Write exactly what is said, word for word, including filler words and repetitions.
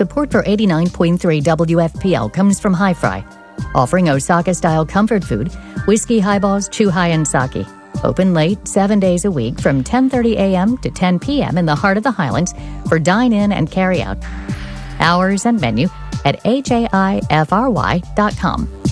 Support for eighty-nine point three W F P L comes from Hi Fry, offering Osaka-style comfort food, whiskey highballs, Chuhai, and sake. Open late, seven days a week from ten thirty a.m. to ten p.m. in the heart of the Highlands for dine-in and carry-out. Hours and menu at H A I F R Y dot com.